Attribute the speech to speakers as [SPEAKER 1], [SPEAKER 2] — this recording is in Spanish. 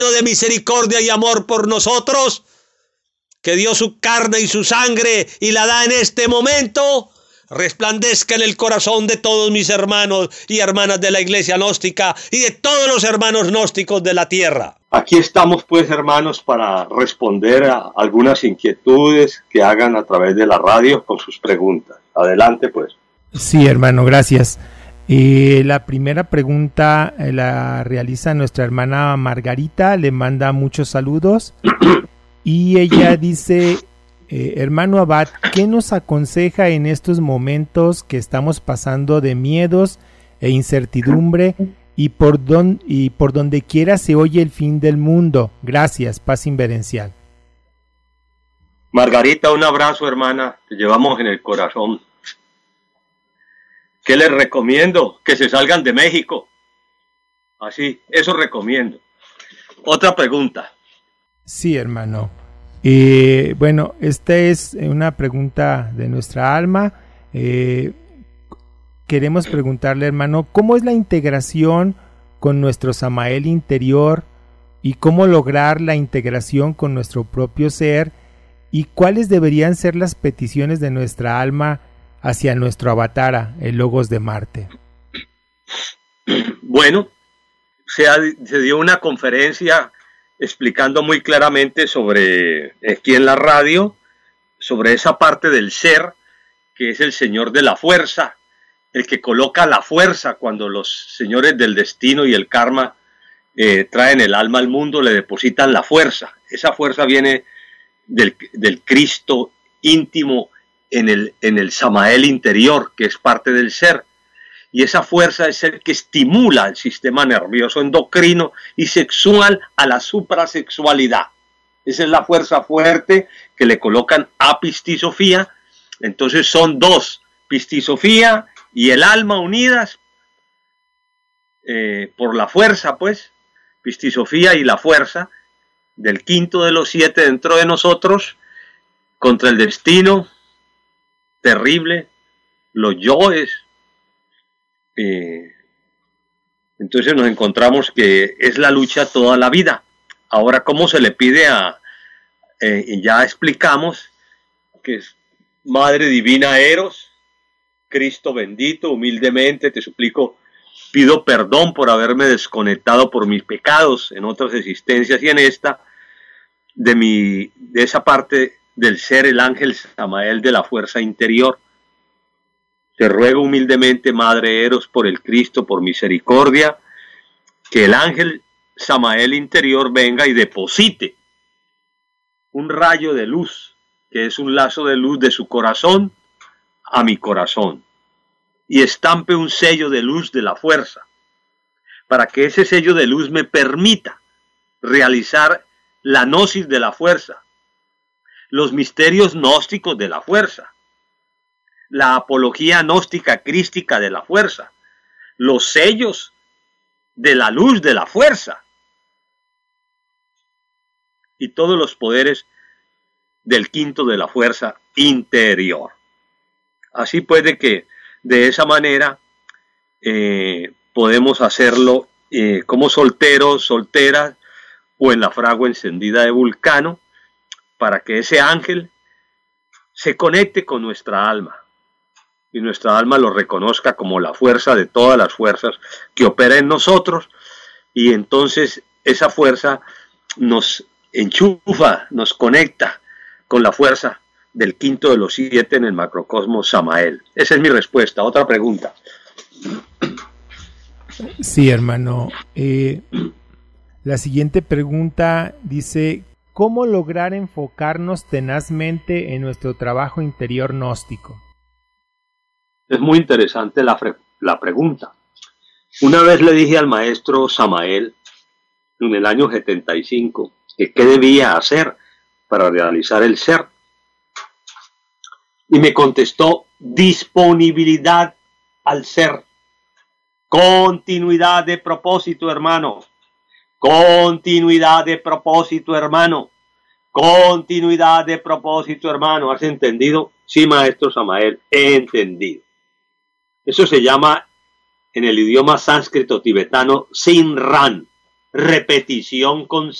[SPEAKER 1] de misericordia y amor por nosotros, que dio su carne y su sangre y la da en este momento, resplandezca en el corazón de todos mis hermanos y hermanas de la iglesia gnóstica y de todos los hermanos gnósticos de la tierra.
[SPEAKER 2] Aquí estamos pues, hermanos, para responder a algunas inquietudes que hagan a través de la radio con sus preguntas. Adelante pues.
[SPEAKER 3] Sí, hermano, gracias. La primera pregunta la realiza nuestra hermana Margarita, le manda muchos saludos y ella dice: hermano Abad, ¿qué nos aconseja en estos momentos que estamos pasando de miedos e incertidumbre y por donde quiera se oye el fin del mundo? Gracias, paz inverencial.
[SPEAKER 2] Margarita, un abrazo, hermana, te llevamos en el corazón. ¿Qué les recomiendo? Que se salgan de México. Así, eso recomiendo. Otra pregunta.
[SPEAKER 3] Sí, hermano. Bueno, esta es una pregunta de nuestra alma. Queremos preguntarle, hermano, ¿cómo es la integración con nuestro Samael interior y cómo lograr la integración con nuestro propio ser y cuáles deberían ser las peticiones de nuestra alma hacia nuestro avatara, el Logos de Marte?
[SPEAKER 2] Bueno, se dio una conferencia explicando muy claramente sobre, aquí en la radio, sobre esa parte del ser que es el señor de la fuerza, el que coloca la fuerza cuando los señores del destino y el karma traen el alma al mundo, le depositan la fuerza. Esa fuerza viene del Cristo íntimo en el Samael interior, que es parte del ser. Y esa fuerza es el que estimula el sistema nervioso endocrino y sexual a la suprasexualidad. Esa es la fuerza fuerte que le colocan a Pistisofía. Entonces son dos, Pistisofía y el alma unidas por la fuerza, pues, Pistisofía y la fuerza del quinto de los 7 dentro de nosotros contra el destino terrible, los yoes. Entonces nos encontramos que es la lucha toda la vida. Ahora, ¿cómo se le pide ya explicamos que es Madre Divina Eros, Cristo bendito, humildemente te suplico, pido perdón por haberme desconectado por mis pecados en otras existencias y en esta, de esa parte del ser, el ángel Samael de la fuerza interior. Te ruego humildemente, Madre Eros, por el Cristo, por misericordia, que el ángel Samael interior venga y deposite un rayo de luz, que es un lazo de luz de su corazón a mi corazón, y estampe un sello de luz de la fuerza, para que ese sello de luz me permita realizar la gnosis de la fuerza, los misterios gnósticos de la fuerza, la apología gnóstica crística de la fuerza, los sellos de la luz de la fuerza y todos los poderes del quinto de la fuerza interior. Así puede que de esa manera podemos hacerlo como solteros, solteras o en la fragua encendida de Vulcano, para que ese ángel se conecte con nuestra alma y nuestra alma lo reconozca como la fuerza de todas las fuerzas que opera en nosotros, y entonces esa fuerza nos enchufa, nos conecta con la fuerza del quinto de los 7 en el macrocosmos Samael. Esa es mi respuesta. Otra pregunta.
[SPEAKER 3] Sí, hermano. La siguiente pregunta dice: ¿cómo lograr enfocarnos tenazmente en nuestro trabajo interior gnóstico?
[SPEAKER 2] Es muy interesante la pregunta. Una vez le dije al maestro Samael, en el año 75, que qué debía hacer para realizar el ser. Y me contestó: disponibilidad al ser. Continuidad de propósito, hermano. Continuidad de propósito, hermano. Continuidad de propósito, hermano. ¿Has entendido? Sí, maestro Samael, he entendido. Eso se llama en el idioma sánscrito tibetano Sin Ran. repetición con